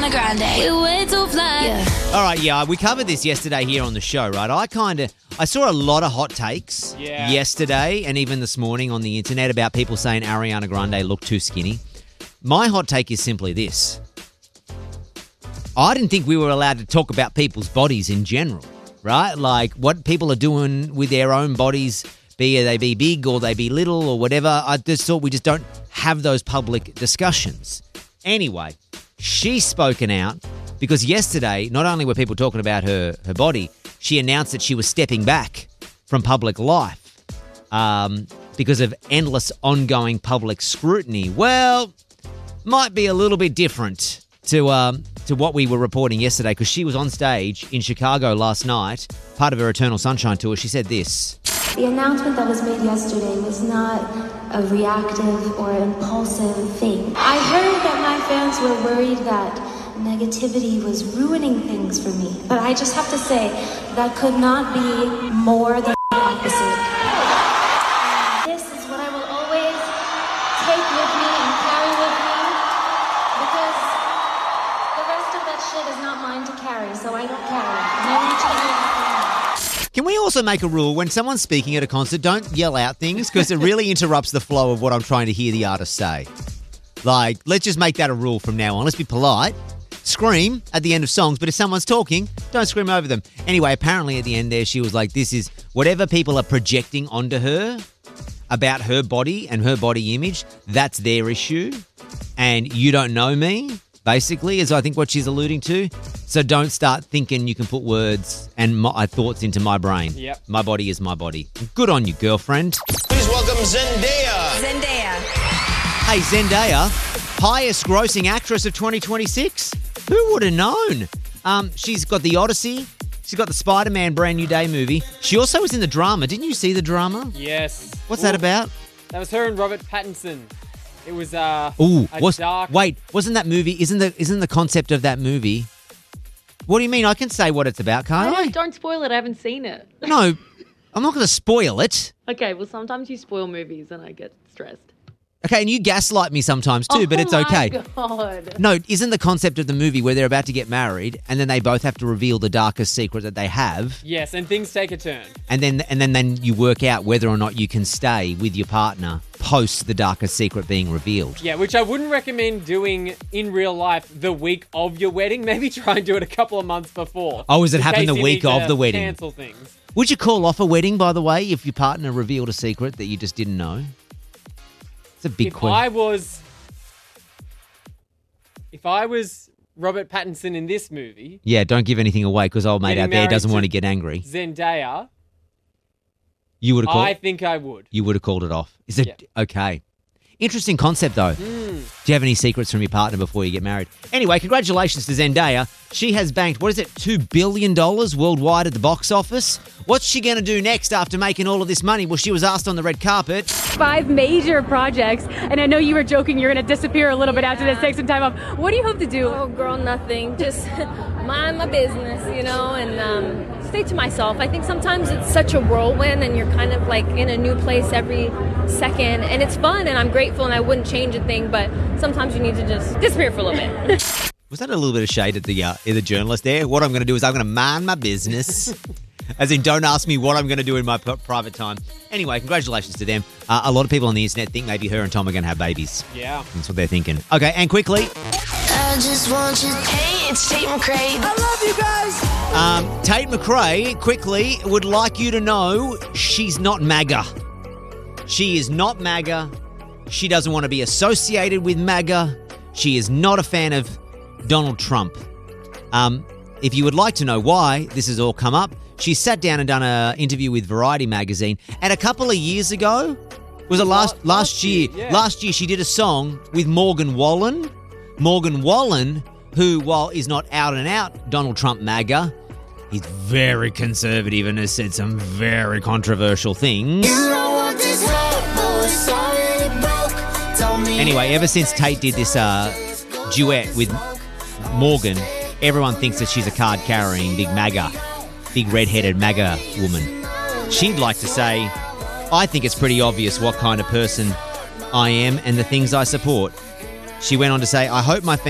Ariana Grande. We're way too fly. Yeah. All right, yeah, we covered this yesterday here on the show, right? I saw a lot of hot takes yesterday and even this morning on the internet about people saying Ariana Grande looked too skinny. My hot take is simply this. I didn't think we were allowed to talk about people's bodies in general, right? Like what people are doing with their own bodies, be they be big or they be little or whatever. I just thought we just don't have those public discussions. Anyway, she's spoken out because yesterday, not only were people talking about her body, she announced that she was stepping back from public life because of endless ongoing public scrutiny. Well, might be a little bit different to what we were reporting yesterday because she was on stage in Chicago last night, part of her Eternal Sunshine tour. She said this. The announcement that was made yesterday was not a reactive or impulsive thing. I heard that my fans were worried that negativity was ruining things for me. But I just have to say, that could not be more than the opposite. This is what I will always take with me and carry with me, because the rest of that shit is not mine to carry, so I don't carry it. And I want you to know that. Can we also make a rule when someone's speaking at a concert, don't yell out things because it really interrupts the flow of what I'm trying to hear the artist say. Like, let's just make that a rule from now on. Let's be polite. Scream at the end of songs, but if someone's talking, don't scream over them. Anyway, apparently at the end there, she was like, this is whatever people are projecting onto her about her body and her body image, that's their issue. And you don't know me, basically, is I think what she's alluding to. So don't start thinking you can put words and my thoughts into my brain. Yep. My body is my body. Good on you, girlfriend. Please welcome Zendaya. Hey, Zendaya, highest grossing actress of 2026? Who would have known? She's got The Odyssey. She's got the Spider-Man Brand New Day movie. She also was in the drama. Didn't you see the drama? Yes. What's that about? That was her and Robert Pattinson. It was dark... Wait, wasn't that movie, isn't the concept of that movie... What do you mean? I can say what it's about, can't I? Don't spoil it. I haven't seen it. No, I'm not going to spoil it. Okay, well, sometimes you spoil movies and I get stressed. Okay, and you gaslight me sometimes too, but it's okay. Oh, my God. No, isn't the concept of the movie where they're about to get married and then they both have to reveal the darkest secret that they have? Yes, and things take a turn. And then you work out whether or not you can stay with your partner post the darkest secret being revealed. Yeah, which I wouldn't recommend doing in real life the week of your wedding. Maybe try and do it a couple of months before. Oh, does it in happen case the you week need of to the wedding? Cancel things. Would you call off a wedding, by the way, if your partner revealed a secret that you just didn't know? It's a big question. If I was Robert Pattinson in this movie... Yeah, don't give anything away because old mate out there doesn't want to get angry. Zendaya... You would have called... I think I would. You would have called it off. Is it... Yeah. Okay. Interesting concept, though. Do you have any secrets from your partner before you get married? Anyway, congratulations to Zendaya. She has banked, what is it, $2 billion worldwide at the box office? What's she going to do next after making all of this money? Well, she was asked on the red carpet. 5 major projects, and I know you were joking you're going to disappear a little bit after this, take some time off. What do you hope to do? Oh, girl, nothing. Just mind my business, and stay to myself. I think sometimes it's such a whirlwind, and you're kind of like in a new place every second, and it's fun, and I'm grateful, and I wouldn't change a thing, but sometimes you need to just disappear for a little bit. Was that a little bit of shade at the journalist there? What I'm going to do is I'm going to mind my business. As in, don't ask me what I'm going to do in my private time. Anyway, congratulations to them. A lot of people on the internet think maybe her and Tom are going to have babies. Yeah. That's what they're thinking. Okay, and quickly. I just want you. Hey, it's Tate McRae. I love you guys. Tate McRae, quickly, would like you to know she's not MAGA. She is not MAGA. She doesn't want to be associated with MAGA. She is not a fan of Donald Trump. If you would like to know why this has all come up, she sat down and done an interview with Variety magazine. And a couple of years ago, was it last year? Yeah. Last year she did a song with Morgan Wallen. Morgan Wallen, who, while is not out and out Donald Trump MAGA, he's very conservative and has said some very controversial things. Anyway, ever since Tate did this duet with Morgan, everyone thinks that she's a card-carrying big MAGA, big red-headed MAGA woman. She'd like to say, I think it's pretty obvious what kind of person I am and the things I support. She went on to say, I hope my